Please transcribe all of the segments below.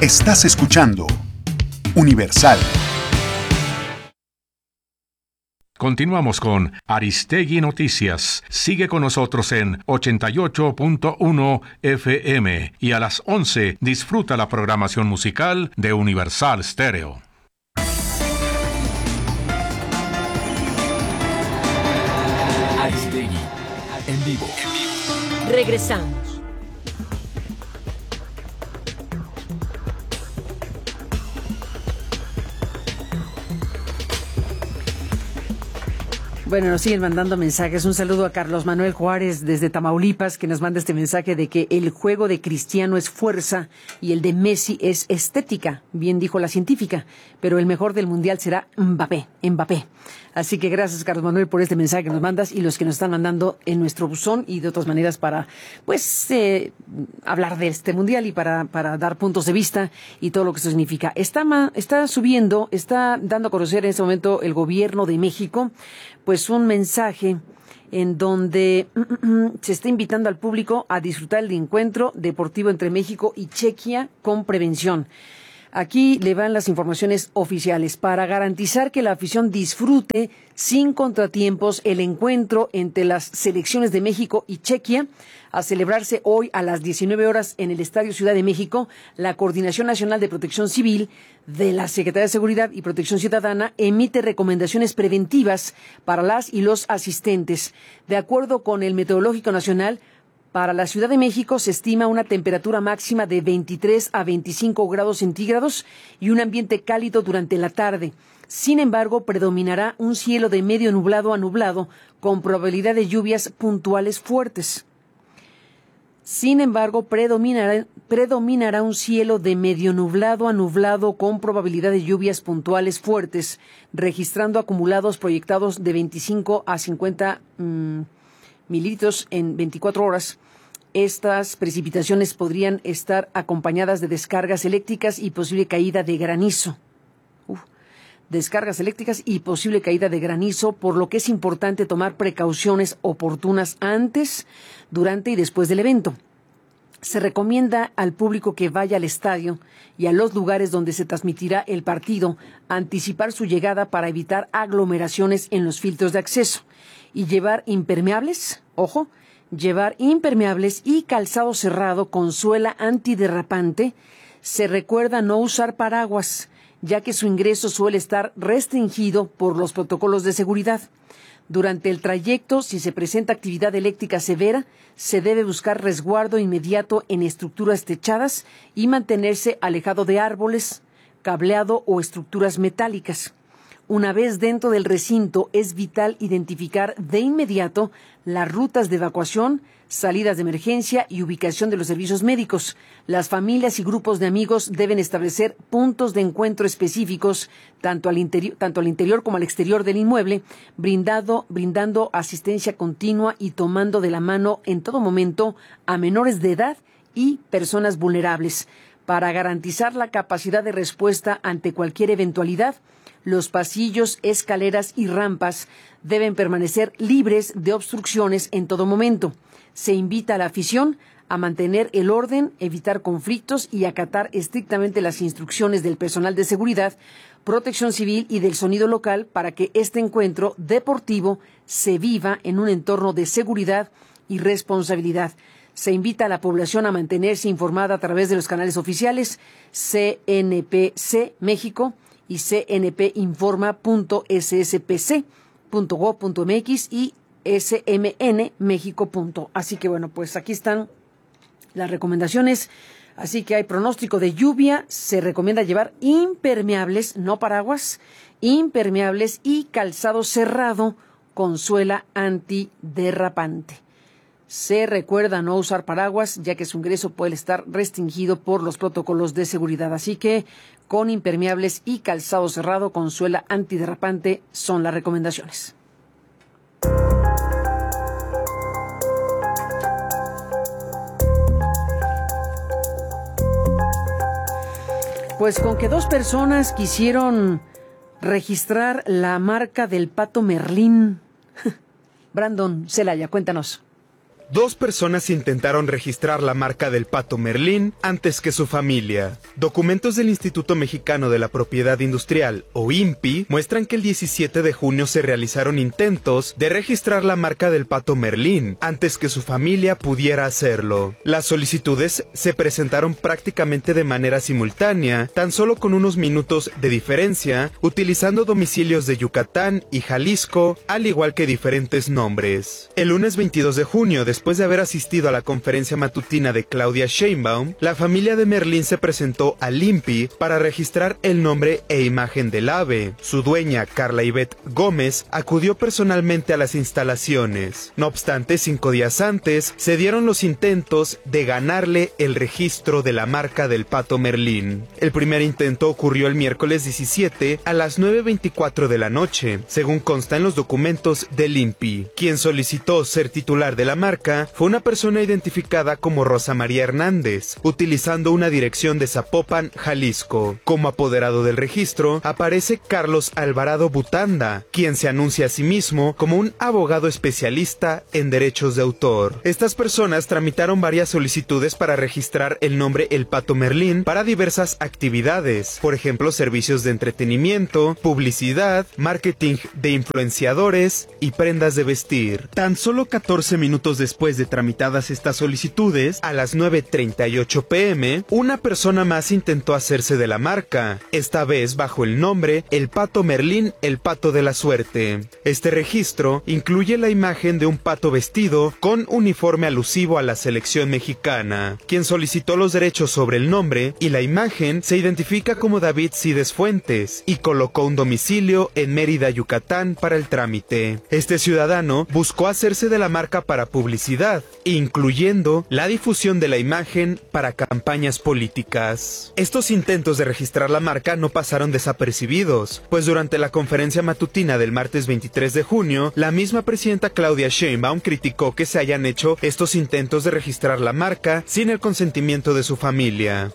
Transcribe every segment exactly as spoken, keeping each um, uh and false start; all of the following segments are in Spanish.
Estás escuchando Universal. Continuamos con Aristegui Noticias. Sigue con nosotros en ochenta y ocho punto uno F M y a las once disfruta la programación musical de Universal Stereo. Aristegui en vivo. Regresamos. Bueno, nos siguen mandando mensajes. Un saludo a Carlos Manuel Juárez desde Tamaulipas, que nos manda este mensaje de que el juego de Cristiano es fuerza y el de Messi es estética, bien dijo la científica, pero el mejor del mundial será Mbappé, Mbappé. Así que gracias, Carlos Manuel, por este mensaje que nos mandas y los que nos están mandando en nuestro buzón y de otras maneras para, pues, eh, hablar de este mundial y para, para dar puntos de vista y todo lo que esto significa. Está, ma, está subiendo, está dando a conocer en este momento el gobierno de México, pues un mensaje en donde se está invitando al público a disfrutar del encuentro deportivo entre México y Chequia con prevención. Aquí le van las informaciones oficiales. Para garantizar que la afición disfrute sin contratiempos el encuentro entre las selecciones de México y Chequia, a celebrarse hoy a las diecinueve horas en el Estadio Ciudad de México, la Coordinación Nacional de Protección Civil de la Secretaría de Seguridad y Protección Ciudadana emite recomendaciones preventivas para las y los asistentes. De acuerdo con el Meteorológico Nacional, para la Ciudad de México se estima una temperatura máxima de veintitrés a veinticinco grados centígrados y un ambiente cálido durante la tarde. Sin embargo, predominará un cielo de medio nublado a nublado con probabilidad de lluvias puntuales fuertes. Sin embargo, predominará, predominará un cielo de medio nublado a nublado con probabilidad de lluvias puntuales fuertes, registrando acumulados proyectados de veinticinco a cincuenta mmm, mililitros en veinticuatro horas. Estas precipitaciones podrían estar acompañadas de descargas eléctricas y posible caída de granizo. Uf, descargas eléctricas y posible caída de granizo, por lo que es importante tomar precauciones oportunas antes, durante y después del evento. Se recomienda al público que vaya al estadio y a los lugares donde se transmitirá el partido anticipar su llegada para evitar aglomeraciones en los filtros de acceso y llevar impermeables, ojo, llevar impermeables y calzado cerrado con suela antiderrapante. Se recuerda no usar paraguas, ya que su ingreso suele estar restringido por los protocolos de seguridad. Durante el trayecto, si se presenta actividad eléctrica severa, se debe buscar resguardo inmediato en estructuras techadas y mantenerse alejado de árboles, cableado o estructuras metálicas. Una vez dentro del recinto, es vital identificar de inmediato las rutas de evacuación, salidas de emergencia y ubicación de los servicios médicos. Las familias y grupos de amigos deben establecer puntos de encuentro específicos, tanto al interior, tanto al interior como al exterior del inmueble, brindado, brindando asistencia continua y tomando de la mano en todo momento a menores de edad y personas vulnerables. Para garantizar la capacidad de respuesta ante cualquier eventualidad, los pasillos, escaleras y rampas deben permanecer libres de obstrucciones en todo momento. Se invita a la afición a mantener el orden, evitar conflictos y acatar estrictamente las instrucciones del personal de seguridad, protección civil y del sonido local para que este encuentro deportivo se viva en un entorno de seguridad y responsabilidad. Se invita a la población a mantenerse informada a través de los canales oficiales C N P C México y c n p informa punto s s p c punto gob punto m x y s m n méxico. Así que bueno, pues aquí están las recomendaciones. Así que hay pronóstico de lluvia. Se recomienda llevar impermeables, no paraguas, impermeables y calzado cerrado con suela antiderrapante. Se recuerda no usar paraguas, ya que su ingreso puede estar restringido por los protocolos de seguridad. Así que con impermeables y calzado cerrado con suela antiderrapante son las recomendaciones. Pues con que dos personas quisieron registrar la marca del pato Merlín. Brandon Celaya, cuéntanos. dos personas intentaron registrar la marca del pato Merlín antes que su familia. Documentos del Instituto Mexicano de la Propiedad Industrial, o I N P I, muestran que el diecisiete de junio se realizaron intentos de registrar la marca del pato Merlín antes que su familia pudiera hacerlo. Las solicitudes se presentaron prácticamente de manera simultánea, tan solo con unos minutos de diferencia, utilizando domicilios de Yucatán y Jalisco, al igual que diferentes nombres. El lunes veintidós de junio, después de haber asistido a la conferencia matutina de Claudia Sheinbaum, la familia de Merlín se presentó al I N P I para registrar el nombre e imagen del ave. Su dueña, Carla Ivette Gómez, acudió personalmente a las instalaciones. No obstante, cinco días antes, se dieron los intentos de ganarle el registro de la marca del pato Merlín. El primer intento ocurrió el miércoles diecisiete a las nueve veinticuatro de la noche, según consta en los documentos del I N P I. Quien solicitó ser titular de la marca fue una persona identificada como Rosa María Hernández, utilizando una dirección de Zapopan, Jalisco. Como apoderado del registro aparece Carlos Alvarado Butanda, quien se anuncia a sí mismo como un abogado especialista en derechos de autor. Estas personas tramitaron varias solicitudes para registrar el nombre El Pato Merlín para diversas actividades, por ejemplo, servicios de entretenimiento, publicidad, marketing de influenciadores y prendas de vestir. Tan solo catorce minutos después de tramitadas estas solicitudes, a las nueve treinta y ocho pm, una persona más intentó hacerse de la marca, esta vez bajo el nombre El Pato Merlín, el Pato de la Suerte. Este registro incluye la imagen de un pato vestido con uniforme alusivo a la selección mexicana. Quien solicitó los derechos sobre el nombre y la imagen se identifica como David Cides Fuentes y colocó un domicilio en Mérida, Yucatán, para el trámite. Este ciudadano buscó hacerse de la marca para publicidad, incluyendo la difusión de la imagen para campañas políticas. Estos intentos de registrar la marca no pasaron desapercibidos, pues durante la conferencia matutina del martes veintitrés de junio, la misma presidenta Claudia Sheinbaum criticó que se hayan hecho estos intentos de registrar la marca sin el consentimiento de su familia.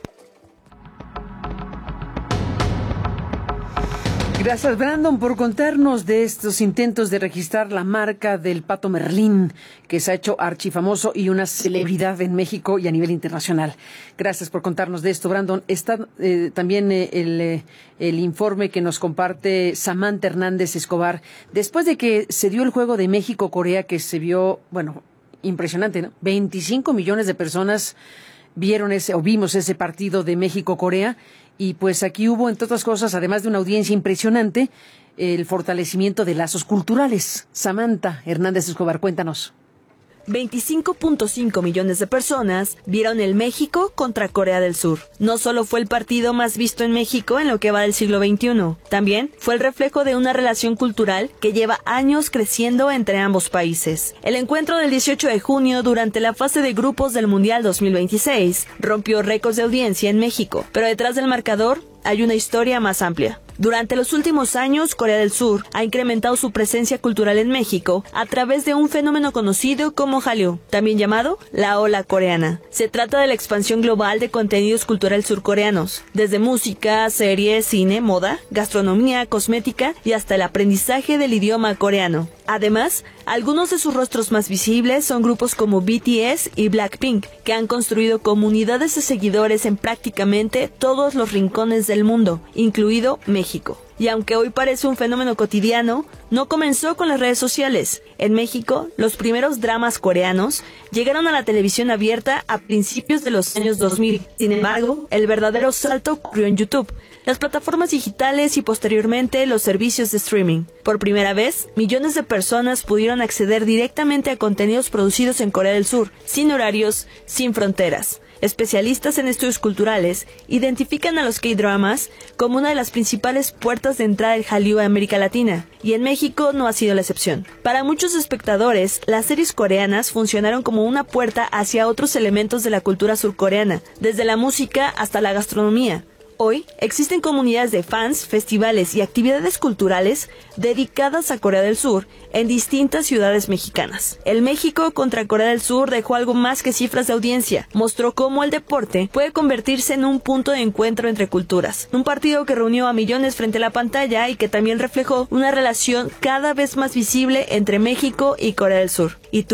Gracias, Brandon, por contarnos de estos intentos de registrar la marca del Pato Merlín, que se ha hecho archifamoso y una celebridad en México y a nivel internacional. Gracias por contarnos de esto, Brandon. Está eh, también eh, el, eh, el informe que nos comparte Samantha Hernández Escobar. Después de que se dio el juego de México-Corea, que se vio, bueno, impresionante, ¿no? veinticinco millones de personas vieron ese, o vimos ese partido de México-Corea. Y pues aquí hubo, entre otras cosas, además de una audiencia impresionante, el fortalecimiento de lazos culturales. Samantha Hernández Escobar, cuéntanos. veinticinco punto cinco millones de personas vieron el México contra Corea del Sur. No solo fue el partido más visto en México en lo que va del siglo veintiuno, también fue el reflejo de una relación cultural que lleva años creciendo entre ambos países. El encuentro del dieciocho de junio durante la fase de grupos del Mundial dos mil veintiséis rompió récords de audiencia en México, pero detrás del marcador hay una historia más amplia. Durante los últimos años, Corea del Sur ha incrementado su presencia cultural en México a través de un fenómeno conocido como Hallyu, también llamado la ola coreana. Se trata de la expansión global de contenidos culturales surcoreanos, desde música, series, cine, moda, gastronomía, cosmética y hasta el aprendizaje del idioma coreano. Además, algunos de sus rostros más visibles son grupos como B T S y Blackpink, que han construido comunidades de seguidores en prácticamente todos los rincones del mundo, incluido México. Y aunque hoy parece un fenómeno cotidiano, no comenzó con las redes sociales. En México, los primeros dramas coreanos llegaron a la televisión abierta a principios de los años dos mil. Sin embargo, el verdadero salto ocurrió en YouTube, las plataformas digitales y posteriormente los servicios de streaming. Por primera vez, millones de personas pudieron acceder directamente a contenidos producidos en Corea del Sur, sin horarios, sin fronteras. Especialistas en estudios culturales identifican a los K-dramas como una de las principales puertas de entrada del Hallyu a América Latina, y en México no ha sido la excepción. Para muchos espectadores, las series coreanas funcionaron como una puerta hacia otros elementos de la cultura surcoreana, desde la música hasta la gastronomía. Hoy existen comunidades de fans, festivales y actividades culturales dedicadas a Corea del Sur en distintas ciudades mexicanas. El México contra Corea del Sur dejó algo más que cifras de audiencia. Mostró cómo el deporte puede convertirse en un punto de encuentro entre culturas. Un partido que reunió a millones frente a la pantalla y que también reflejó una relación cada vez más visible entre México y Corea del Sur. ¿Y tú?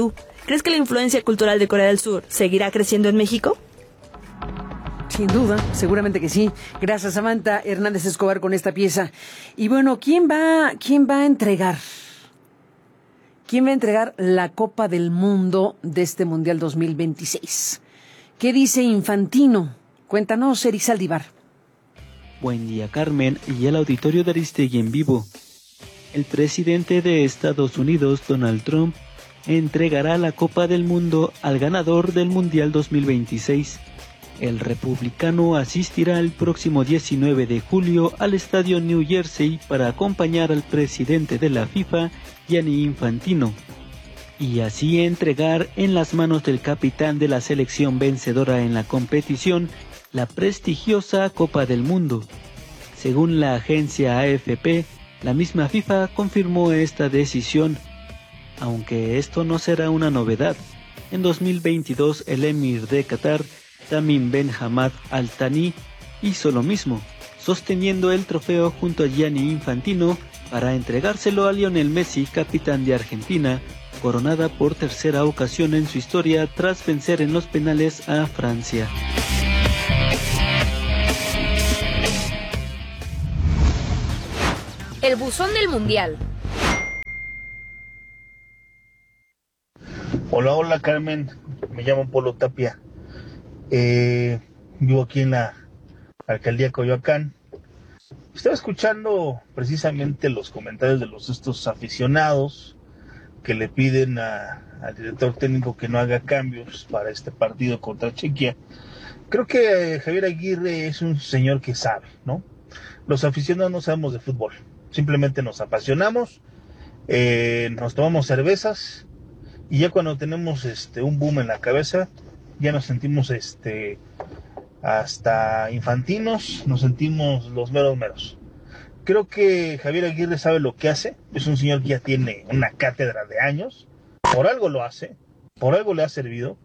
¿Crees que la influencia cultural de Corea del Sur seguirá creciendo en México? Sin duda, seguramente que sí. Gracias, Samantha Hernández Escobar, con esta pieza. Y bueno, ¿quién va, quién va a entregar? ¿Quién va a entregar la Copa del Mundo de este Mundial dos mil veintiséis? ¿Qué dice Infantino? Cuéntanos, Eric Saldívar. Buen día, Carmen, y el auditorio de Aristegui en vivo. El presidente de Estados Unidos, Donald Trump, entregará la Copa del Mundo al ganador del Mundial dos mil veintiséis. El republicano asistirá el próximo diecinueve de julio al estadio New Jersey para acompañar al presidente de la FIFA, Gianni Infantino, y así entregar en las manos del capitán de la selección vencedora en la competición la prestigiosa Copa del Mundo. Según la agencia A F P, la misma FIFA confirmó esta decisión, aunque esto no será una novedad. En dos mil veintidós el emir de Qatar, Tamim Ben Hamad Al Thani, hizo lo mismo, sosteniendo el trofeo junto a Gianni Infantino para entregárselo a Lionel Messi, capitán de Argentina, coronada por tercera ocasión en su historia tras vencer en los penales a Francia. El buzón del Mundial. Hola, hola Carmen, me llamo Polo Tapia, eh, vivo aquí en la alcaldía Coyoacán. Estaba escuchando precisamente los comentarios de los estos aficionados que le piden a, al director técnico que no haga cambios para este partido contra Chequia. Creo que Javier Aguirre es un señor que sabe, ¿no? Los aficionados no sabemos de fútbol, simplemente nos apasionamos, eh, nos tomamos cervezas y ya cuando tenemos este un boom en la cabeza ya nos sentimos este hasta infantinos, nos sentimos los meros meros. Creo que Javier Aguirre sabe lo que hace, es un señor que ya tiene una cátedra de años, por algo lo hace, por algo le ha servido,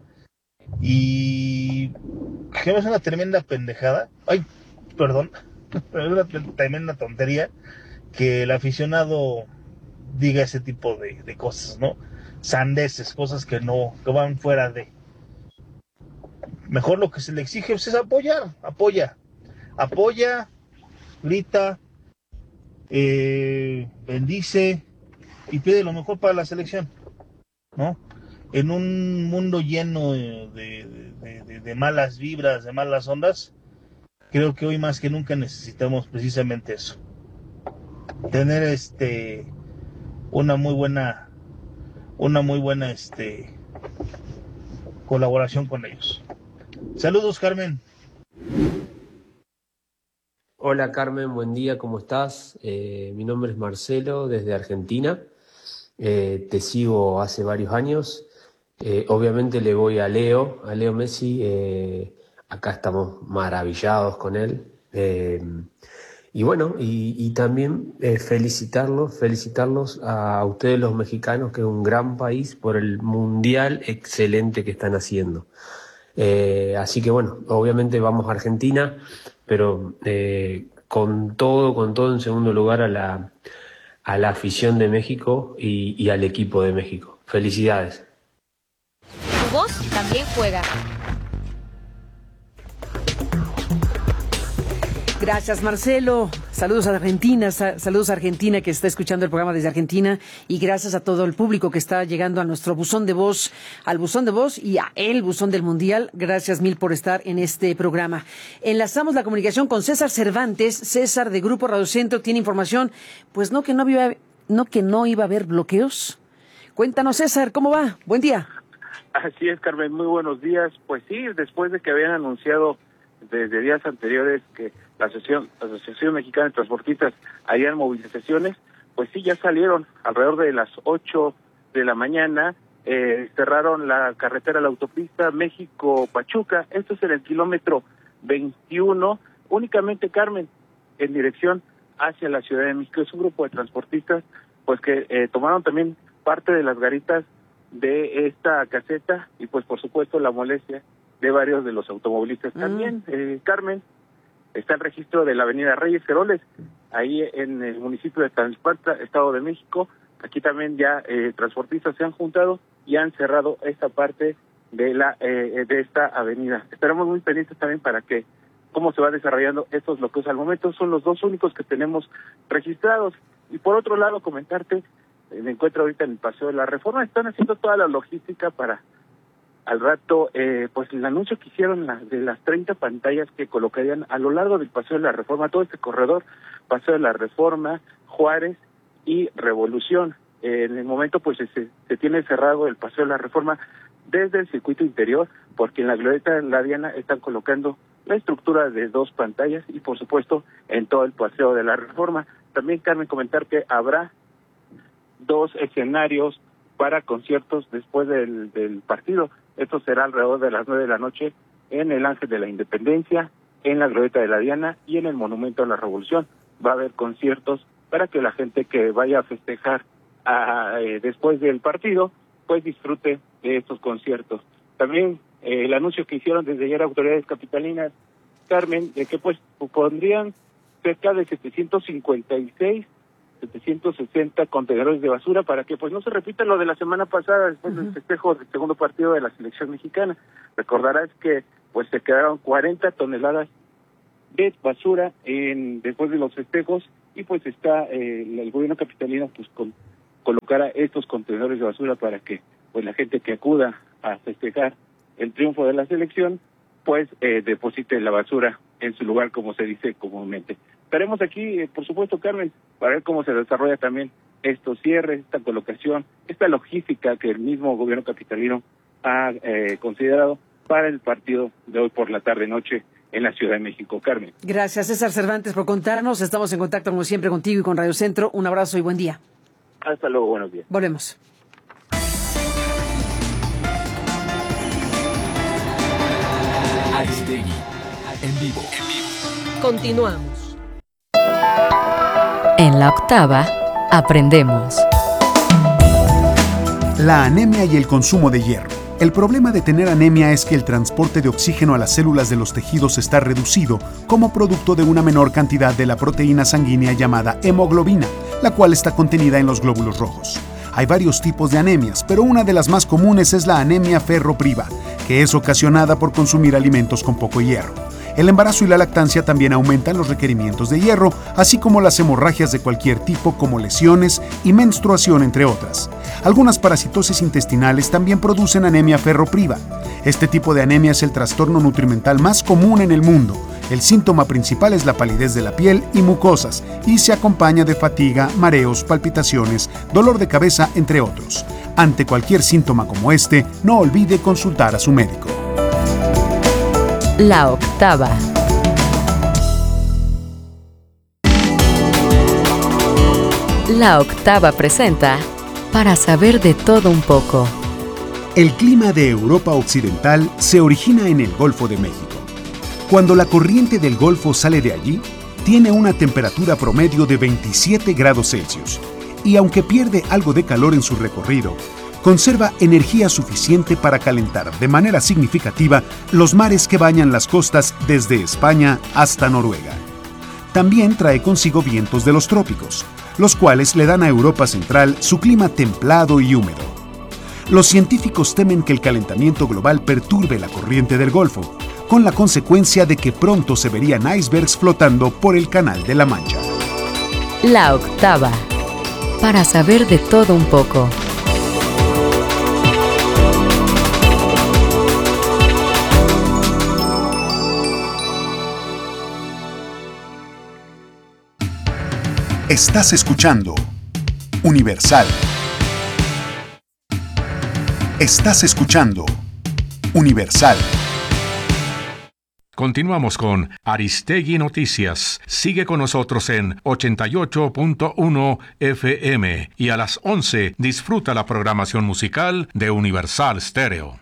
y que es una tremenda pendejada, ay, perdón, pero es una tremenda tontería que el aficionado diga ese tipo de, de cosas, ¿no? Sandeces, cosas que no, que van fuera de. Mejor lo que se le exige es apoyar, apoya, apoya, grita, eh, bendice y pide lo mejor para la selección, ¿no? En un mundo lleno de, de, de, de, de malas vibras, de malas ondas, creo que hoy más que nunca necesitamos precisamente eso. Tener este una muy buena una muy buena este colaboración con ellos. Saludos, Carmen. Hola Carmen, buen día, ¿cómo estás? Eh, mi nombre es Marcelo, desde Argentina. Eh, te sigo hace varios años. Eh, obviamente le voy a Leo, a Leo Messi. Eh, acá estamos maravillados con él. Eh, y bueno, y, y también eh, felicitarlos, felicitarlos a ustedes los mexicanos, que es un gran país, por el mundial excelente que están haciendo. Eh, así que bueno, obviamente vamos a Argentina, pero eh, con todo, con todo en segundo lugar a la, a la afición de México y, y al equipo de México. Felicidades. Tu voz también juega. Gracias, Marcelo. Saludos a Argentina, sa- saludos a Argentina que está escuchando el programa desde Argentina, y gracias a todo el público que está llegando a nuestro buzón de voz, al buzón de voz y a el buzón del Mundial. Gracias mil por estar en este programa. Enlazamos la comunicación con César Cervantes. César, de Grupo Radio Centro, tiene información. Pues no que no iba, no que no iba a haber bloqueos. Cuéntanos, César, ¿cómo va? Buen día. Así es, Carmen, muy buenos días. Pues sí, después de que habían anunciado desde días anteriores que la Asociación, la Asociación Mexicana de Transportistas harían movilizaciones, pues sí, ya salieron alrededor de las ocho de la mañana, eh, cerraron la carretera, la autopista México-Pachuca, esto es en el kilómetro veintiuno, únicamente, Carmen, en dirección hacia la Ciudad de México. Es un grupo de transportistas pues que eh, tomaron también parte de las garitas de esta caseta y pues por supuesto la molestia de varios de los automovilistas. Mm. También, eh, Carmen, está el registro de la avenida Reyes Heroles, ahí en el municipio de Tlalnepantla, Estado de México. Aquí también ya eh, transportistas se han juntado y han cerrado esta parte de la eh, de esta avenida. Estaremos muy pendientes también para que cómo se va desarrollando estos bloqueos. Al momento son los dos únicos que tenemos registrados. Y por otro lado, comentarte, me encuentro ahorita en el Paseo de la Reforma, están haciendo toda la logística para al rato, eh, pues el anuncio que hicieron la, de las treinta pantallas que colocarían a lo largo del Paseo de la Reforma, todo este corredor, Paseo de la Reforma, Juárez y Revolución. Eh, en el momento pues se, se tiene cerrado el Paseo de la Reforma desde el circuito interior, porque en la glorieta de la Diana están colocando la estructura de dos pantallas y por supuesto en todo el Paseo de la Reforma. También, Carmen, comentar que habrá dos escenarios para conciertos después del, del partido. Esto será alrededor de las nueve de la noche en el Ángel de la Independencia, en la glorieta de la Diana y en el Monumento a la Revolución. Va a haber conciertos para que la gente que vaya a festejar a, eh, después del partido, pues disfrute de estos conciertos. También eh, el anuncio que hicieron desde ayer autoridades capitalinas, Carmen, de que pues pondrían cerca de setecientos cincuenta y seis, setecientos sesenta contenedores de basura para que pues no se repita lo de la semana pasada después uh-huh. del festejo del segundo partido de la selección mexicana. Recordarás que pues se quedaron cuarenta toneladas de basura en después de los festejos y pues está eh, el gobierno capitalino pues con colocar estos contenedores de basura para que pues la gente que acuda a festejar el triunfo de la selección pues eh, deposite la basura en su lugar, como se dice comúnmente. Estaremos aquí, eh, por supuesto, Carmen, para ver cómo se desarrolla también estos cierres, esta colocación, esta logística que el mismo gobierno capitalino ha eh, considerado para el partido de hoy por la tarde-noche en la Ciudad de México. Carmen. Gracias, César Cervantes, por contarnos. Estamos en contacto, como siempre, contigo y con Radio Centro. Un abrazo y buen día. Hasta luego, buenos días. Volvemos. Aristegui, en vivo. Continuamos. En la octava, aprendemos. La anemia y el consumo de hierro. El problema de tener anemia es que el transporte de oxígeno a las células de los tejidos está reducido como producto de una menor cantidad de la proteína sanguínea llamada hemoglobina, la cual está contenida en los glóbulos rojos. Hay varios tipos de anemias, pero una de las más comunes es la anemia ferropriva, que es ocasionada por consumir alimentos con poco hierro. El embarazo y la lactancia también aumentan los requerimientos de hierro, así como las hemorragias de cualquier tipo como lesiones y menstruación, entre otras. Algunas parasitosis intestinales también producen anemia ferropriva. Este tipo de anemia es el trastorno nutrimental más común en el mundo. El síntoma principal es la palidez de la piel y mucosas, y se acompaña de fatiga, mareos, palpitaciones, dolor de cabeza, entre otros. Ante cualquier síntoma como este, no olvide consultar a su médico. La octava. La octava presenta Para saber de todo un poco. El clima de Europa Occidental se origina en el Golfo de México. Cuando la corriente del Golfo sale de allí, tiene una temperatura promedio de veintisiete grados Celsius, y aunque pierde algo de calor en su recorrido, conserva energía suficiente para calentar de manera significativa los mares que bañan las costas desde España hasta Noruega. También trae consigo vientos de los trópicos, los cuales le dan a Europa Central su clima templado y húmedo. Los científicos temen que el calentamiento global perturbe la corriente del Golfo, con la consecuencia de que pronto se verían icebergs flotando por el Canal de la Mancha. La octava. Para saber de todo un poco. Estás escuchando Universal. Estás escuchando Universal. Continuamos con Aristegui Noticias. Sigue con nosotros en ochenta y ocho punto uno F M y a las once disfruta la programación musical de Universal Stereo.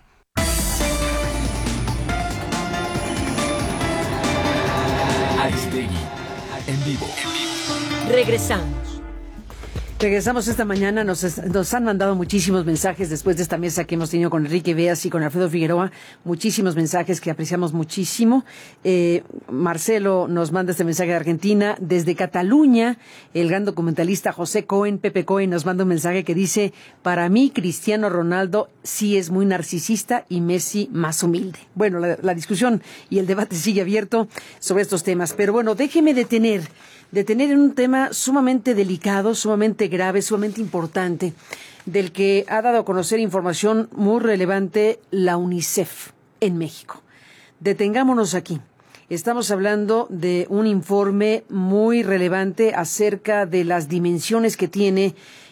Aristegui, en vivo. Regresamos. Regresamos esta mañana, nos, nos han mandado muchísimos mensajes después de esta mesa que hemos tenido con Enrique Beas y con Alfredo Figueroa, muchísimos mensajes que apreciamos muchísimo. Eh, Marcelo nos manda este mensaje de Argentina. Desde Cataluña, el gran documentalista José Cohen, Pepe Cohen, nos manda un mensaje que dice: para mí Cristiano Ronaldo sí es muy narcisista y Messi más humilde. Bueno, la, la discusión y el debate sigue abierto sobre estos temas, pero bueno, déjeme detener detener en un tema sumamente delicado, sumamente grave, sumamente importante, del que ha dado a conocer información muy relevante la UNICEF en México. Detengámonos aquí. Estamos hablando de un informe muy relevante acerca de las dimensiones que tiene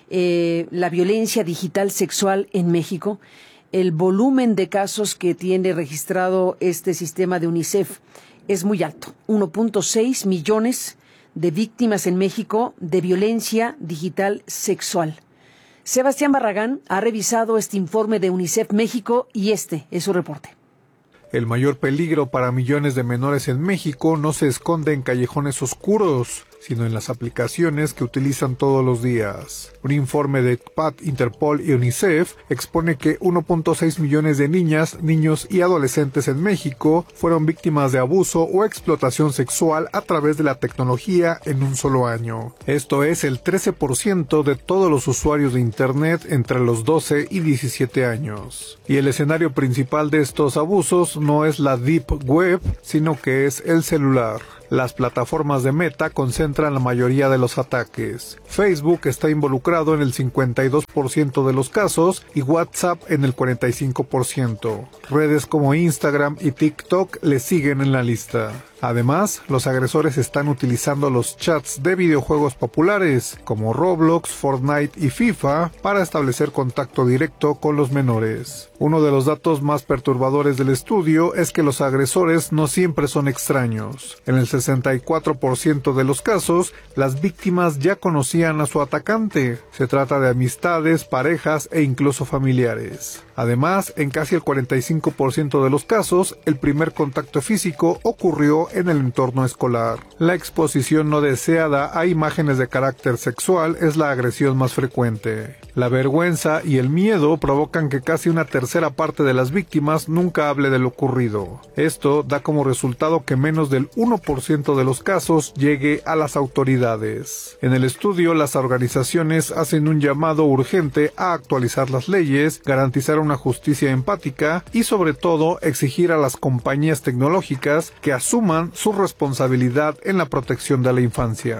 eh, la violencia digital sexual en México, el volumen de casos que tiene registrado este sistema de UNICEF es muy alto, uno punto seis millones de víctimas en México de violencia digital sexual. Sebastián Barragán ha revisado este informe de UNICEF México y este es su reporte. El mayor peligro para millones de menores en México no se esconde en callejones oscuros, sino en las aplicaciones que utilizan todos los días. Un informe de C P A T, Interpol y UNICEF expone que uno punto seis millones de niñas, niños y adolescentes en México fueron víctimas de abuso o explotación sexual a través de la tecnología en un solo año. Esto es el trece por ciento de todos los usuarios de Internet entre los doce y diecisiete años. Y el escenario principal de estos abusos no es la Deep Web, sino que es el celular. Las plataformas de Meta concentran la mayoría de los ataques. Facebook está involucrado en el cincuenta y dos por ciento de los casos y WhatsApp en el cuarenta y cinco por ciento. Redes como Instagram y TikTok le siguen en la lista. Además, los agresores están utilizando los chats de videojuegos populares como Roblox, Fortnite y FIFA para establecer contacto directo con los menores. Uno de los datos más perturbadores del estudio es que los agresores no siempre son extraños. En el sesenta y cuatro por ciento de los casos, las víctimas ya conocían a su atacante. Se trata de amistades, parejas e incluso familiares. Además, en casi el cuarenta y cinco por ciento de los casos, el primer contacto físico ocurrió en el entorno escolar. La exposición no deseada a imágenes de carácter sexual es la agresión más frecuente. La vergüenza y el miedo provocan que casi una tercera parte de las víctimas nunca hable de lo ocurrido. Esto da como resultado que menos del uno por ciento de los casos llegue a las autoridades. En el estudio, las organizaciones hacen un llamado urgente a actualizar las leyes, garantizar una justicia empática y sobre todo exigir a las compañías tecnológicas que asuman su responsabilidad en la protección de la infancia.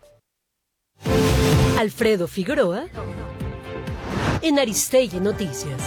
Alfredo Figueroa en Aristegui Noticias.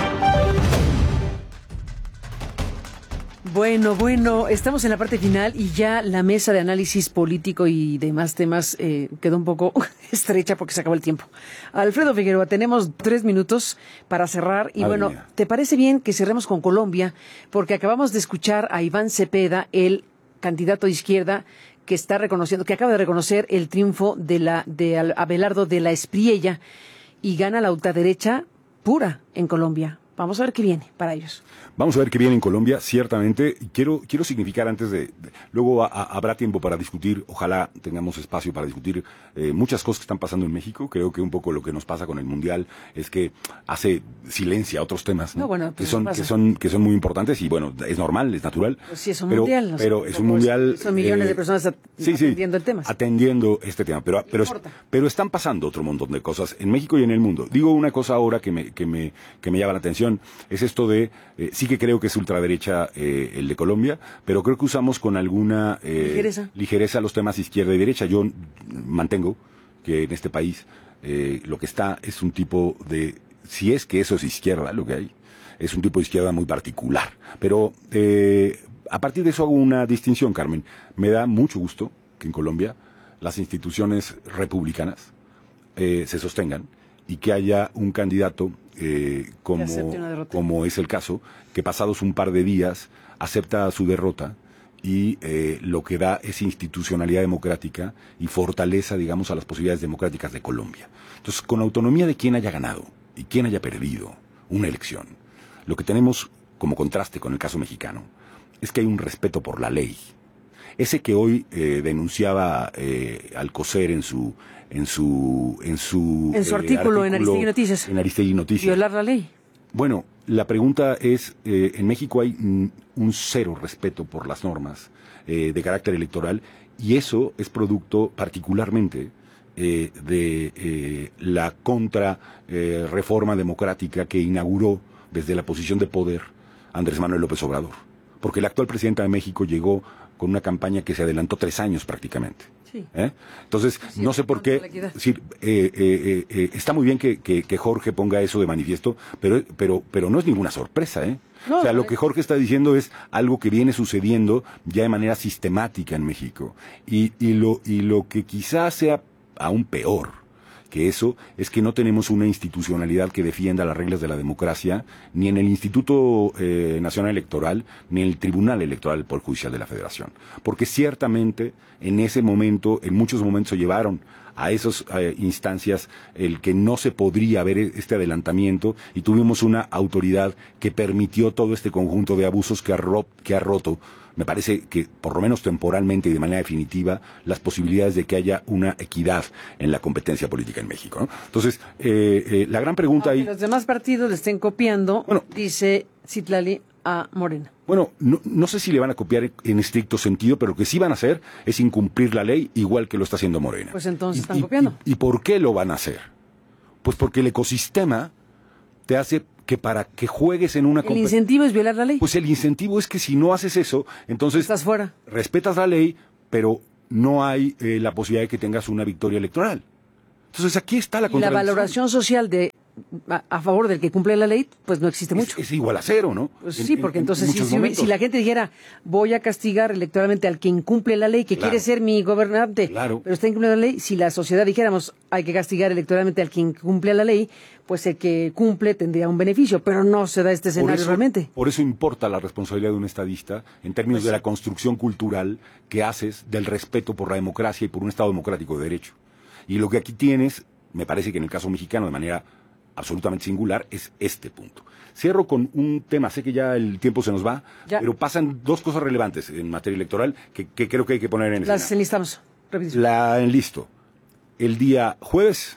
Bueno, bueno, estamos en la parte final y ya la mesa de análisis político y demás temas eh, quedó un poco estrecha porque se acabó el tiempo. Alfredo Figueroa, tenemos tres minutos para cerrar y Madre bueno, mía. ¿Te parece bien que cerremos con Colombia? Porque acabamos de escuchar a Iván Cepeda, el candidato de izquierda que está reconociendo, que acaba de reconocer el triunfo de la de Abelardo de la Espriella y gana la ultraderecha pura en Colombia. Vamos a ver qué viene para ellos. Vamos a ver qué viene en Colombia, ciertamente. Quiero quiero significar antes de... de luego a, a, habrá tiempo para discutir, ojalá tengamos espacio para discutir eh, muchas cosas que están pasando en México. Creo que un poco lo que nos pasa con el Mundial es que hace silencia a otros temas, ¿no? No, bueno, pues que son que son que son muy importantes y bueno, es normal, es natural. Pues sí, es un pero, mundial. Pero es un mundial... Son millones eh, de personas at- sí, atendiendo sí, el tema. Atendiendo este tema, pero pero, pero están pasando otro montón de cosas en México y en el mundo. Digo una cosa ahora que me que me que me llama la atención, es esto de eh, sí que creo que es ultraderecha eh, el de Colombia, pero creo que usamos con alguna eh, ligereza. ligereza los temas izquierda y derecha. Yo mantengo que en este país eh, lo que está es un tipo de, si es que eso es izquierda, lo que hay, es un tipo de izquierda muy particular. Pero eh, a partir de eso hago una distinción, Carmen. Me da mucho gusto que en Colombia las instituciones republicanas eh, se sostengan y que haya un candidato eh, como, como es el caso, que pasados un par de días acepta su derrota y eh, lo que da es institucionalidad democrática y fortaleza, digamos, a las posibilidades democráticas de Colombia. Entonces, con autonomía de quien haya ganado y quien haya perdido una elección, lo que tenemos como contraste con el caso mexicano es que hay un respeto por la ley. ese que hoy eh, denunciaba eh, Alcocer en su en su en su, en su eh, artículo, artículo en Aristegui Noticias. En Aristegui Noticias. Violar la ley. Bueno, la pregunta es, eh, en México hay mm, un cero respeto por las normas eh, de carácter electoral, y eso es producto particularmente eh, de eh, la contra eh, reforma democrática que inauguró desde la posición de poder Andrés Manuel López Obrador. Porque el actual presidente de México llegó con una campaña que se adelantó tres años prácticamente. Sí. ¿Eh? Entonces, sí, no sé por qué, decir, eh, eh, eh, está muy bien que, que, que Jorge ponga eso de manifiesto, pero, pero, pero no es ninguna sorpresa, ¿eh? No, o sea, lo que Jorge está diciendo es algo que viene sucediendo ya de manera sistemática en México. Y, y, lo, y lo que quizás sea aún peor que eso es que no tenemos una institucionalidad que defienda las reglas de la democracia, ni en el Instituto eh, Nacional Electoral, ni en el Tribunal Electoral del Poder Judicial de la Federación. Porque ciertamente en ese momento, en muchos momentos se llevaron a esas eh, instancias el que no se podría ver este adelantamiento, y tuvimos una autoridad que permitió todo este conjunto de abusos que ha, ro- que ha roto, me parece que por lo menos temporalmente y de manera definitiva, las posibilidades de que haya una equidad en la competencia política en México, ¿no? Entonces, eh, eh, la gran pregunta Aunque ahí... los demás partidos le estén copiando, bueno, dice Citlali, a Morena. Bueno, no, no sé si le van a copiar en estricto sentido, pero lo que sí van a hacer es incumplir la ley igual que lo está haciendo Morena. Pues entonces y, están y, copiando. Y, ¿Y por qué lo van a hacer? Pues porque el ecosistema te hace que para que juegues en una... ¿El incentivo es violar la ley? Pues el incentivo es que si no haces eso, entonces... Estás fuera. Respetas la ley, pero no hay eh, la posibilidad de que tengas una victoria electoral. Entonces aquí está la contradicción. Y la valoración social de a, a favor del que cumple la ley, pues no existe mucho. Es, es igual a cero, ¿no? Pues sí, porque en, entonces en si, si, si la gente dijera, voy a castigar electoralmente al que incumple la ley, que claro. quiere ser mi gobernante, claro. pero está incumpliendo la ley, si la sociedad dijéramos, hay que castigar electoralmente al que incumple la ley, pues el que cumple tendría un beneficio, pero no se da este escenario por eso, realmente. Por eso importa la responsabilidad de un estadista en términos pues, de la construcción cultural que haces del respeto por la democracia y por un Estado democrático de derecho. Y lo que aquí tienes, me parece que en el caso mexicano de manera absolutamente singular, es este punto. Cierro con un tema, sé que ya el tiempo se nos va, ya. pero pasan dos cosas relevantes en materia electoral que, que creo que hay que poner en escena. Las enlistamos. Repetición. La enlisto. El día jueves,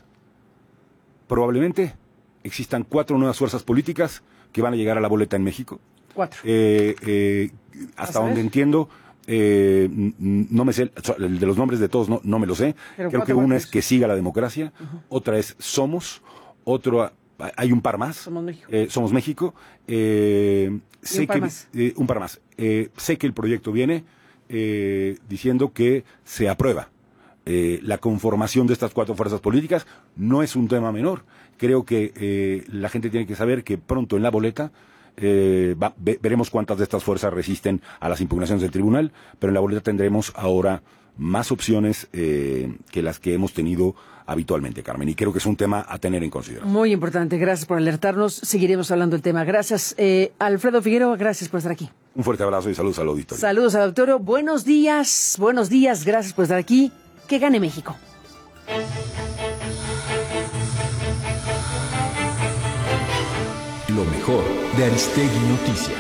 probablemente, existan cuatro nuevas fuerzas políticas que van a llegar a la boleta en México. Cuatro. Eh, eh, hasta donde entiendo, eh, no me sé, el de los nombres de todos no, no me lo sé. Pero creo que una es que siga la democracia, uh-huh. otra es Somos, otro, hay un par más. Somos México. Eh, Somos México. Eh, sé un par que, más. Eh, un par más. Eh, sé que el proyecto viene eh, diciendo que se aprueba eh, la conformación de estas cuatro fuerzas políticas. No es un tema menor. Creo que eh, la gente tiene que saber que pronto en la boleta eh, va, ve, veremos cuántas de estas fuerzas resisten a las impugnaciones del tribunal, pero en la boleta tendremos ahora más opciones eh, que las que hemos tenido habitualmente, Carmen, y creo que es un tema a tener en consideración. Muy importante, gracias por alertarnos, seguiremos hablando del tema. Gracias, eh, Alfredo Figueroa, gracias por estar aquí. Un fuerte abrazo y saludos al auditorio. Saludos al auditorio, buenos días, buenos días, gracias por estar aquí, que gane México. Lo mejor de Aristegui Noticias.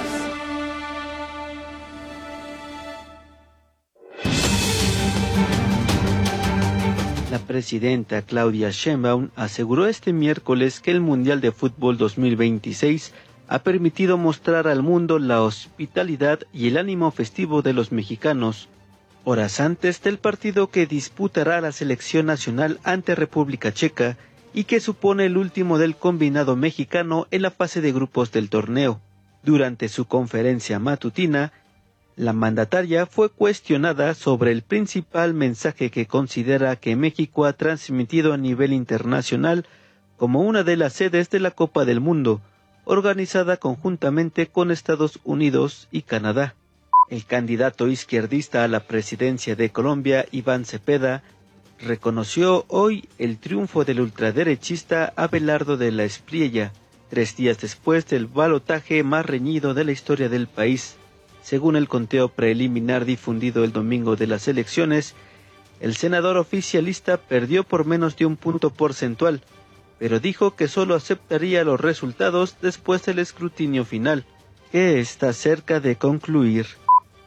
La presidenta Claudia Sheinbaum aseguró este miércoles que el Mundial de Fútbol dos mil veintiséis ha permitido mostrar al mundo la hospitalidad y el ánimo festivo de los mexicanos, horas antes del partido que disputará la selección nacional ante República Checa y que supone el último del combinado mexicano en la fase de grupos del torneo. Durante su conferencia matutina, la mandataria fue cuestionada sobre el principal mensaje que considera que México ha transmitido a nivel internacional como una de las sedes de la Copa del Mundo, organizada conjuntamente con Estados Unidos y Canadá. El candidato izquierdista a la presidencia de Colombia, Iván Cepeda, reconoció hoy el triunfo del ultraderechista Abelardo de la Espriella, tres días después del balotaje más reñido de la historia del país. Según el conteo preliminar difundido el domingo de las elecciones, el senador oficialista perdió por menos de un punto porcentual, pero dijo que solo aceptaría los resultados después del escrutinio final, que está cerca de concluir.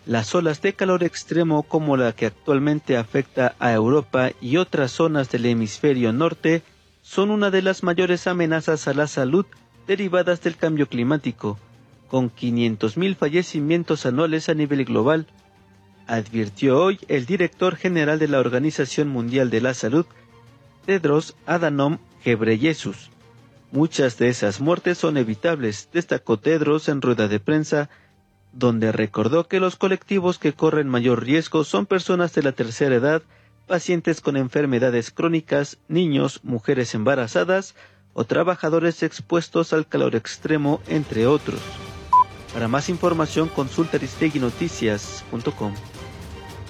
Las olas de calor extremo como la que actualmente afecta a Europa y otras zonas del hemisferio norte son una de las mayores amenazas a la salud derivadas del cambio climático, con quinientos mil fallecimientos anuales a nivel global, advirtió hoy el director general de la Organización Mundial de la Salud, Tedros Adhanom Ghebreyesus. Muchas de esas muertes son evitables, destacó Tedros en rueda de prensa, donde recordó que los colectivos que corren mayor riesgo son personas de la tercera edad, pacientes con enfermedades crónicas, niños, mujeres embarazadas o trabajadores expuestos al calor extremo, entre otros. Para más información consulta aristegui noticias punto com.